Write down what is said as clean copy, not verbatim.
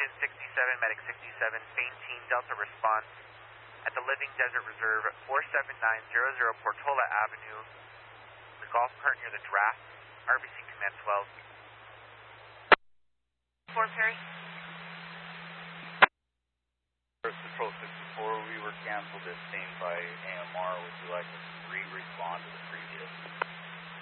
Agent 67, Medic 67, fainting Delta response at the Living Desert Reserve at 47900 Portola Avenue, the golf cart near the draft, RBC Command 12. Fort Perry. First Patrol 64, we were canceled as seen by AMR. Would you like us to re-respond to the previous?